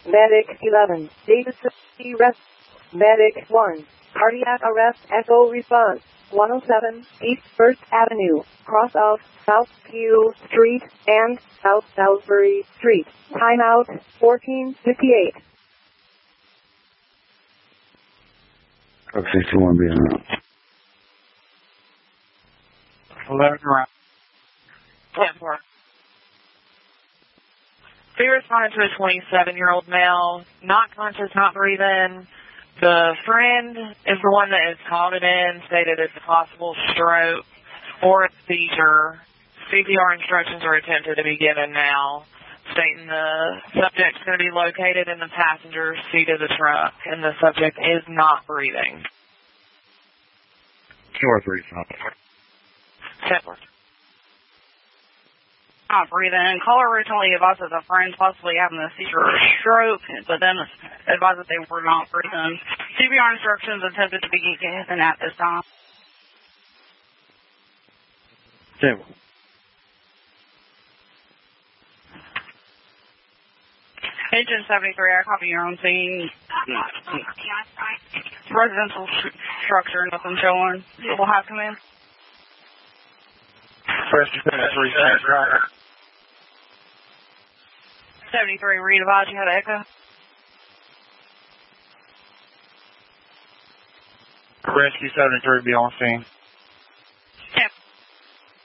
Medic 11, Davidson arrest. Medic 1, cardiac arrest, echo response. 107 East 1st Avenue, cross of South Peel Street and South Salisbury Street. Timeout 14:58. Truck 61 being around. 11 around. 10-4. We responded to a 27-year-old male, not conscious, not breathing. The friend is the one that has called it in, stated it's a possible stroke or a seizure. CPR instructions are attempted to be given now, stating the subject is going to be located in the passenger seat of the truck, and the subject is not breathing. 2-3, stop. 10-4. Not breathing. Caller originally advised that the friend possibly having a seizure or a stroke, but then advised that they were not breathing. CPR instructions attempted to be given at this time. 10. Agent 73, I copy your own scene. Residential structure, nothing showing. We'll have come in. First 73, 73, read advise you had an echo. Rescue 73 be on scene.